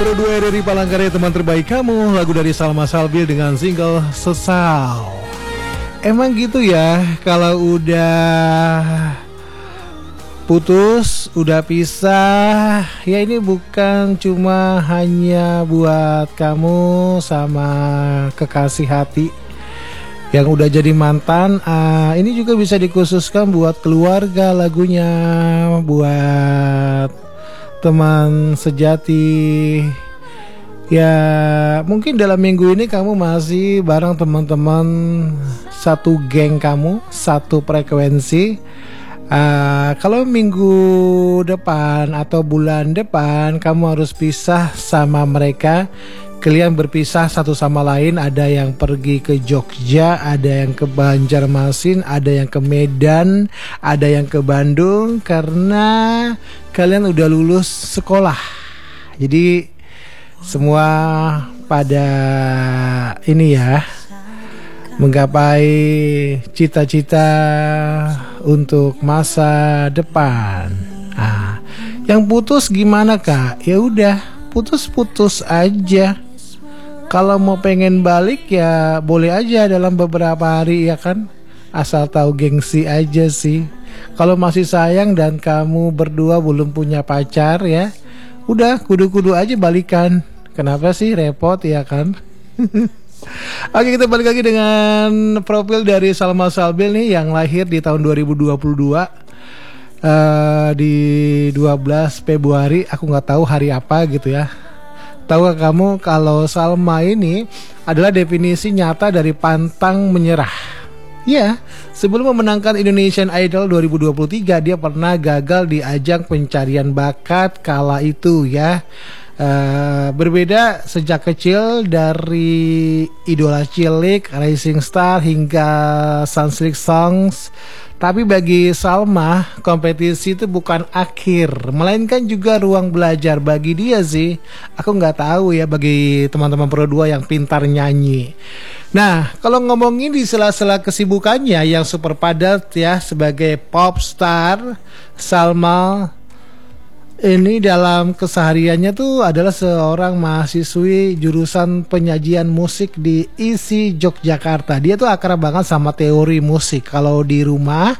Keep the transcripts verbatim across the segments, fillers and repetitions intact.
Berdua dari Palangkaraya, teman terbaik kamu. Lagu dari Salma Salbil dengan single Sesal. Emang gitu ya, kalau udah putus, udah pisah, ya ini bukan cuma hanya buat kamu sama kekasih hati yang udah jadi mantan. uh, Ini juga bisa dikhususkan buat keluarga lagunya, buat teman sejati. Ya mungkin dalam minggu ini kamu masih bareng teman-teman satu geng kamu, satu frekuensi. uh, Kalau minggu depan atau bulan depan kamu harus pisah sama mereka, kalian berpisah satu sama lain. Ada yang pergi ke Jogja, ada yang ke Banjarmasin, ada yang ke Medan, ada yang ke Bandung, karena kalian udah lulus sekolah. Jadi semua pada ini ya, menggapai cita-cita untuk masa depan. Ah, yang putus gimana kak? Ya udah, putus-putus aja. Kalau mau pengen balik ya boleh aja dalam beberapa hari ya kan. Asal tahu gengsi aja sih. Kalau masih sayang dan kamu berdua belum punya pacar ya, udah kudu-kudu aja balikan. Kenapa sih repot ya kan? Oke, kita balik lagi dengan profil dari Salma Salbil nih, yang lahir di tahun dua ribu dua puluh dua. Uh, di dua belas Februari, aku nggak tahu hari apa gitu ya. Tahukah kamu kalau Salma ini adalah definisi nyata dari pantang menyerah? Ya, sebelum memenangkan Indonesian Idol dua ribu dua puluh tiga, dia pernah gagal di ajang pencarian bakat kala itu ya. Uh, berbeda sejak kecil, dari idola cilik, rising star hingga Sunsilk Songs. Tapi bagi Salma, kompetisi itu bukan akhir, melainkan juga ruang belajar bagi dia sih. Aku nggak tahu ya bagi teman-teman Pro dua yang pintar nyanyi. Nah, kalau ngomongin di sela-sela kesibukannya yang super padat ya sebagai pop star, Salma ini dalam kesehariannya tuh adalah seorang mahasiswi jurusan penyajian musik di I S I Yogyakarta. Dia tuh akrab banget sama teori musik. Kalau di rumah,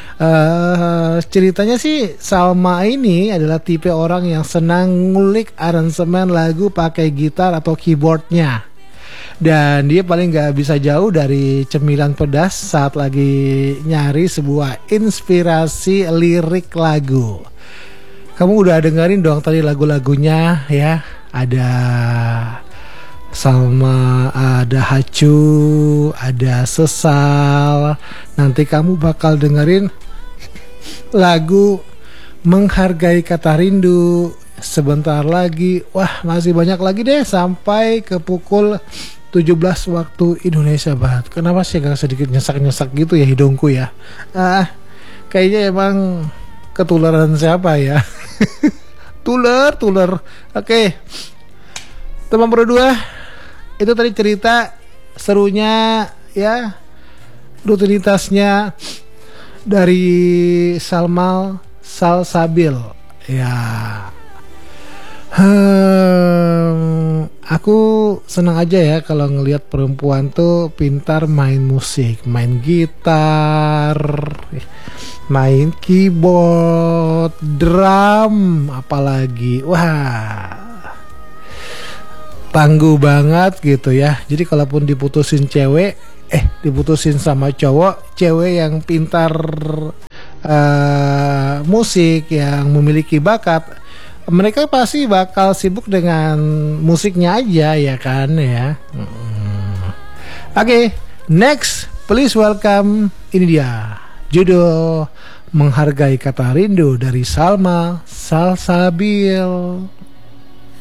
uh, ceritanya sih Salma ini adalah tipe orang yang senang ngulik aransemen lagu pakai gitar atau keyboardnya. Dan dia paling gak bisa jauh dari cemilan pedas saat lagi nyari sebuah inspirasi lirik lagu. Kamu udah dengerin dong tadi lagu-lagunya ya. Ada Salma, ada Hacu, ada Sesal. Nanti kamu bakal dengerin lagu Menghargai Kata Rindu sebentar lagi. Wah, masih banyak lagi deh sampai ke pukul tujuh belas waktu Indonesia Barat. Kenapa sih agak sedikit nyesak-nyesak gitu ya hidungku ya? Ah, kayaknya emang ketularan siapa ya? Tuler, tuler. Oke, teman berdua, itu tadi cerita serunya ya, rutinitasnya dari Salma Salsabil ya. Hmm, aku senang aja ya kalau ngelihat perempuan tuh pintar main musik, main gitar, main keyboard, drum, apalagi. Wah, tangguh banget gitu ya. Jadi kalaupun diputusin cewek, eh diputusin sama cowok, cewek yang pintar uh, musik, yang memiliki bakat, mereka pasti bakal sibuk dengan musiknya aja ya kan ya. Hmm. Oke, okay, next, please welcome, ini dia judul Menghargai Kata Rindu dari Salma Salsabil.